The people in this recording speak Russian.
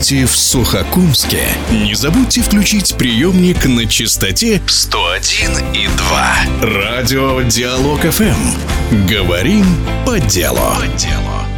живете в Сухокумске, не забудьте включить приемник на частоте 101,2. Радио Диалог ФМ. Говорим по делу.